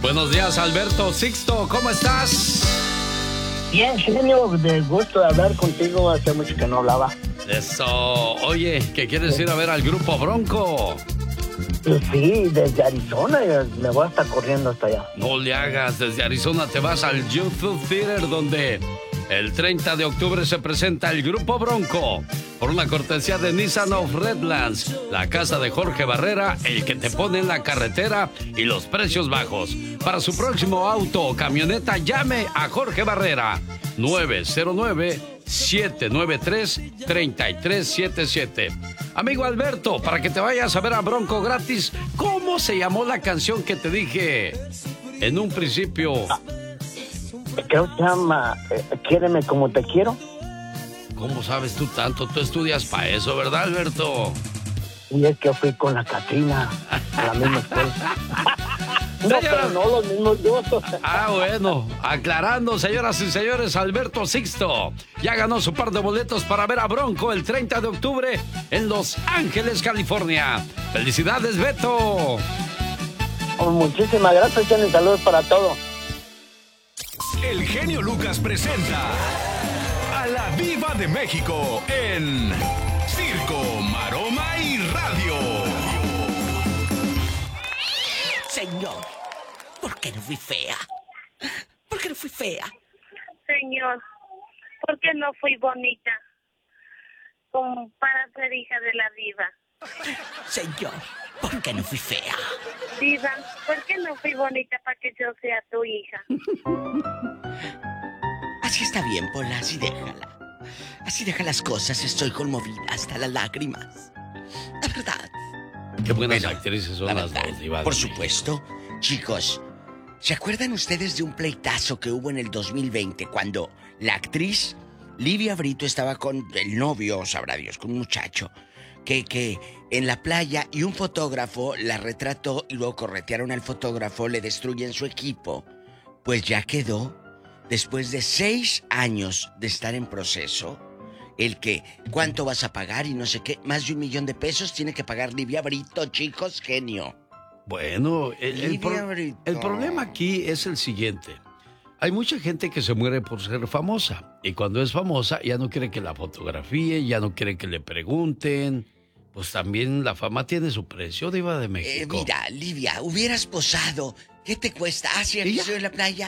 Buenos días, Alberto Sixto, ¿cómo estás? Bien, genio, de gusto de hablar contigo, hace mucho que no hablaba. Eso, oye, ¿qué quieres ir a ver al grupo Bronco? Sí, desde Arizona, me voy a estar corriendo hasta allá. No le hagas, desde Arizona te vas al YouTube Theater, donde el 30 de octubre se presenta el grupo Bronco, por una cortesía de Nissan of Redlands, la casa de Jorge Barrera, el que te pone en la carretera y los precios bajos. Para su próximo auto o camioneta, llame a Jorge Barrera, 909-793-3377. Amigo Alberto, para que te vayas a ver a Bronco gratis, ¿cómo se llamó la canción que te dije en un principio? Creo que se llama Quiéreme como te quiero. ¿Cómo sabes tú tanto? Tú estudias para eso, ¿verdad, Alberto? Y es que fui con la Catrina a la misma escuela. No, pero no los mismos gustos. Ah, bueno. Aclarando, señoras y señores, Alberto Sixto ya ganó su par de boletos para ver a Bronco el 30 de octubre en Los Ángeles, California. ¡Felicidades, Beto! Oh, muchísimas gracias, Jenny. Saludos para todos. El genio Lucas presenta a la Diva de México en Circo, Maroma y Radio. Señor, ¿por qué no fui fea? ¿Por qué no fui fea? Señor, ¿por qué no fui bonita como para ser hija de la diva? Señor, ¿por qué no fui fea? Diva, ¿por qué no fui bonita para que yo sea tu hija? Así está bien, Pola, así déjala. Así deja las cosas, estoy conmovida hasta las lágrimas. La verdad. Qué buenas Bueno, actrices son la las verdad, dos, Diva. por supuesto. Chicos, ¿se acuerdan ustedes de un pleitazo que hubo en el 2020 cuando la actriz Livia Brito estaba con el novio, sabrá Dios, con un muchacho, que en la playa y un fotógrafo la retrató y luego corretearon al fotógrafo, le destruyen su equipo? Pues ya quedó, después de 6 años de estar en proceso, el que, ¿cuánto vas a pagar? Y no sé qué, más de $1 millón tiene que pagar Livia Brito, chicos, genio. Bueno, el problema aquí es el siguiente. Hay mucha gente que se muere por ser famosa. Y cuando es famosa, ya no quiere que la fotografíe, ya no quiere que le pregunten. Pues también la fama tiene su precio, Diva de México. Mira, Livia, hubieras posado. ¿Qué te cuesta? Ah, sí, aquí estoy en la playa.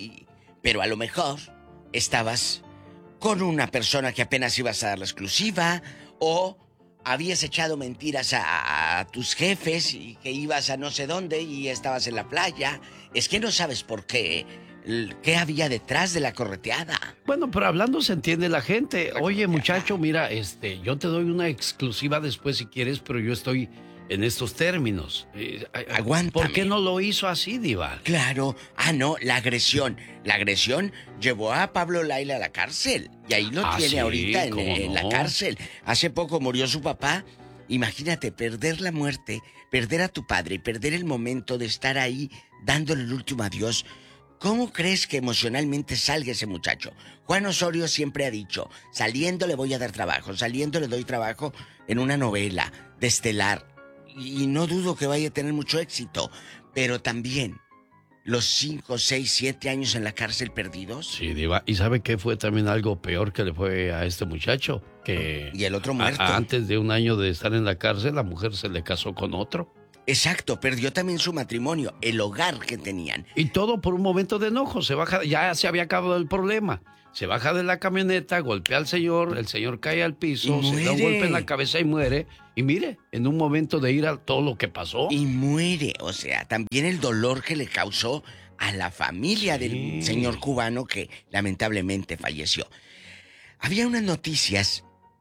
Pero a lo mejor estabas con una persona que apenas ibas a dar la exclusiva, o habías echado mentiras a tus jefes y que ibas a no sé dónde y estabas en la playa. Es que no sabes por qué. ¿Qué había detrás de la correteada? Bueno, pero hablando se entiende la gente. Oye, muchacho, mira, yo te doy una exclusiva después si quieres, pero yo estoy en estos términos. Aguántame. ¿Por qué no lo hizo así, Diva? Claro. Ah, no, la agresión. La agresión llevó a Pablo Laila a la cárcel. Y ahí lo tiene sí, ahorita en no. la cárcel. Hace poco murió su papá. Imagínate, perder la muerte, perder a tu padre y perder el momento de estar ahí dándole el último adiós. ¿Cómo crees que emocionalmente salga ese muchacho? Juan Osorio siempre ha dicho, saliendo le voy a dar trabajo, saliendo le doy trabajo en una novela de Estelar. Y no dudo que vaya a tener mucho éxito, pero también los 5, 6, 7 años en la cárcel perdidos. Sí, Diva. ¿Y sabe qué fue también algo peor que le fue a este muchacho? Que y el otro muerto. Antes de un año de estar en la cárcel, la mujer se le casó con otro. Exacto, perdió también su matrimonio, el hogar que tenían. Y todo por un momento de enojo. Se baja, ya se había acabado el problema. Se baja de la camioneta, golpea al señor, el señor cae al piso, se da un golpe en la cabeza y muere. Y mire, en un momento de ira todo lo que pasó. Y muere, o sea, también el dolor que le causó a la familia del señor cubano que lamentablemente falleció. Había unas noticias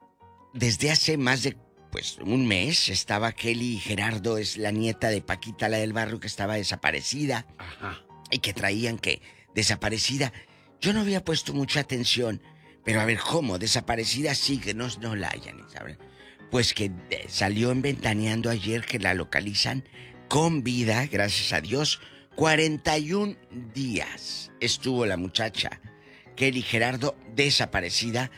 desde hace más de un mes. Estaba Kelly Gerardo, es la nieta de Paquita, la del barrio, que estaba desaparecida. Ajá. Y que traían que desaparecida. Yo no había puesto mucha atención, pero a ver, ¿cómo? Desaparecida sí, que no la hayan, ¿saben? Pues que salió en Ventaneando ayer que la localizan con vida, gracias a Dios. 41 días estuvo la muchacha Kelly Gerardo desaparecida.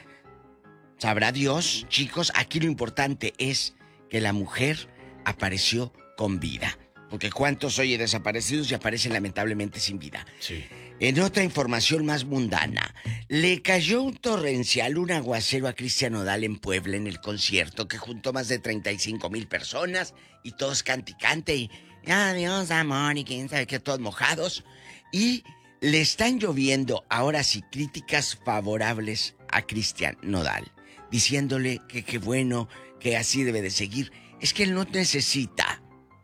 Sabrá Dios, chicos, aquí lo importante es que la mujer apareció con vida. Porque cuántos, oye, desaparecidos y aparecen lamentablemente sin vida. Sí. En otra información más mundana, le cayó un torrencial, un aguacero a Cristian Nodal en Puebla en el concierto que juntó más de 35,000 personas y todos cante y cante y adiós amor y quién sabe qué, todos mojados. Y le están lloviendo ahora sí críticas favorables a Cristian Nodal, diciéndole que qué bueno, que así debe de seguir. Es que él no necesita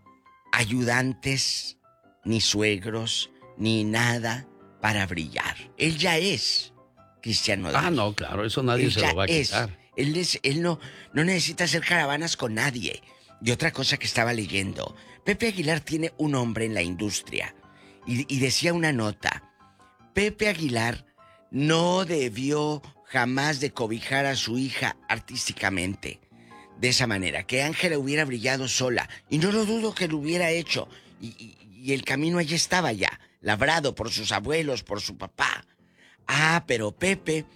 ayudantes, ni suegros, ni nada para brillar. Él ya es Cristian Nodal. Ah, no, claro, eso nadie se lo va a quitar. Él no necesita hacer caravanas con nadie. Y otra cosa que estaba leyendo, Pepe Aguilar tiene un hombre en la industria. Y decía una nota, Pepe Aguilar no debió jamás de cobijar a su hija artísticamente. De esa manera, que Ángela hubiera brillado sola. Y no lo dudo que lo hubiera hecho. Y el camino allí estaba ya, labrado por sus abuelos, por su papá. Ah, pero Pepe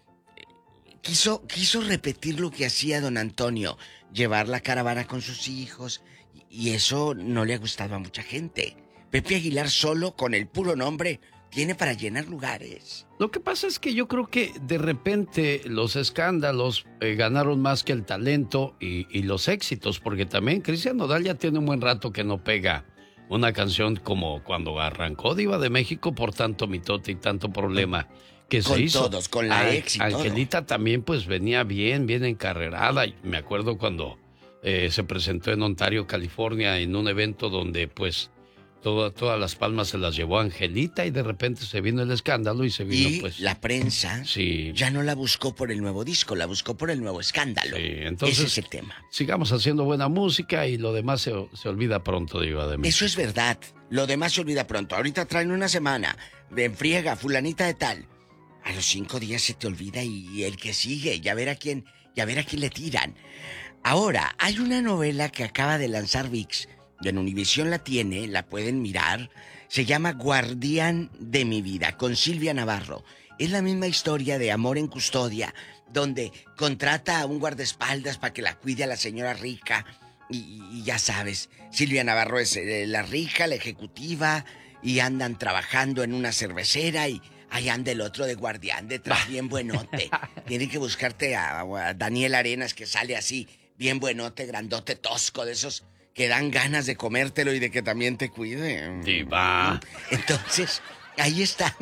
quiso repetir lo que hacía don Antonio, llevar la caravana con sus hijos, y eso no le ha gustado a mucha gente. Pepe Aguilar solo, con el puro nombre, tiene para llenar lugares. Lo que pasa es que yo creo que de repente los escándalos ganaron más que el talento y los éxitos, porque también Cristian Nodal ya tiene un buen rato que no pega una canción como cuando arrancó Diva de México por tanto mitote y tanto problema que se hizo. Con todos, con la ex y todo. Angelita también pues venía bien encarrerada. Y me acuerdo cuando se presentó en Ontario, California, en un evento donde pues todas las palmas se las llevó Angelita y de repente se vino el escándalo y se vino y pues... la prensa sí, ya no la buscó por el nuevo disco, la buscó por el nuevo escándalo. Sí, entonces, ese es el tema. Sigamos haciendo buena música y lo demás se olvida pronto, Diva de México. Eso es verdad, lo demás se olvida pronto. Ahorita traen una semana, en friega, fulanita de tal. A los 5 días se te olvida y el que sigue, ya ver a quién le tiran. Ahora, hay una novela que acaba de lanzar ViX, en Univisión la tiene, la pueden mirar. Se llama Guardián de mi vida, con Silvia Navarro. Es la misma historia de Amor en Custodia, donde contrata a un guardaespaldas para que la cuide a la señora rica. Y ya sabes, Silvia Navarro es la rica, la ejecutiva, y andan trabajando en una cervecera y ahí anda el otro de guardián detrás, bien buenote. Tienen que buscarte a Daniel Arenas, que sale así, bien buenote, grandote, tosco, de esos que dan ganas de comértelo y de que también te cuide. Diva. Entonces, ahí está.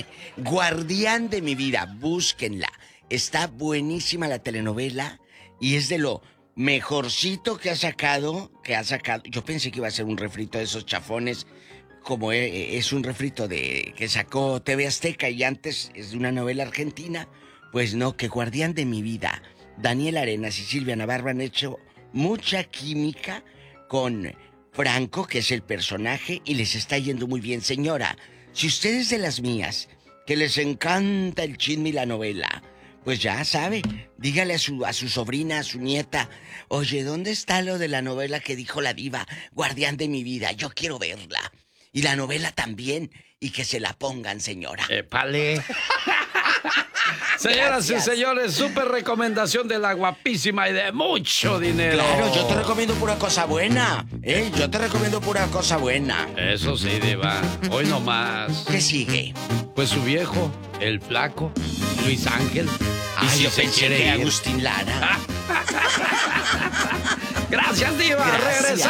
Guardián de mi vida, búsquenla. Está buenísima la telenovela y es de lo mejorcito que ha sacado. Yo pensé que iba a ser un refrito de esos chafones, como es un refrito que sacó TV Azteca y antes es de una novela argentina. Pues no, que Guardián de mi vida. Daniel Arenas y Silvia Navarro han hecho mucha química con Franco, que es el personaje, y les está yendo muy bien. Señora, si usted es de las mías, que les encanta el chisme y la novela, pues ya sabe, dígale a su sobrina, a su nieta, oye, ¿dónde está lo de la novela que dijo la diva, Guardián de mi vida? Yo quiero verla. Y la novela también, y que se la pongan, señora. Épale. Señoras y señores, súper recomendación de la guapísima y de mucho dinero. Claro, yo te recomiendo pura cosa buena. Yo te recomiendo pura cosa buena. Eso sí, Diva. Hoy no más. ¿Qué sigue? Pues su viejo, el flaco, Luis Ángel. Y si yo pensé que Agustín Lara. Gracias, Diva. Gracias. Regresa.